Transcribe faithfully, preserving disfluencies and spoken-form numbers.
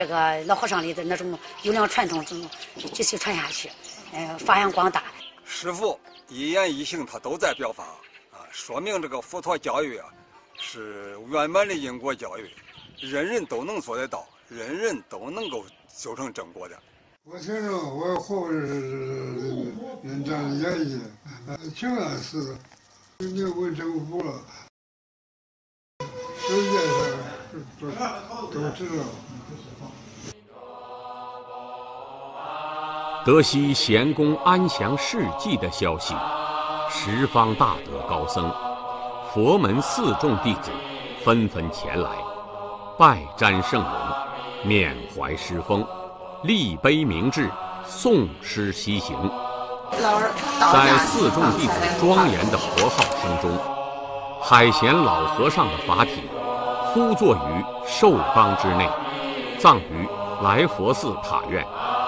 这个老和尚里的那种优良传统，种继续传下去，呃，发扬光大。 师父一言一行他都在表法啊，说明这个佛陀教育啊是圆满的因果教育，人人都能做得到，人人都能够修成正果的。 我听着，我活着是人这样演绎，挺安实的，你问政府了，世界上都都知道。 得悉贤公安详事迹的消息，十方大德高僧、佛门四众弟子纷纷前来，拜瞻圣容，缅怀师风，立碑铭志，诵诗西行。在四众弟子庄严的佛号声中，海贤老和尚的法体敷坐于寿缸之内，葬于来佛寺塔院。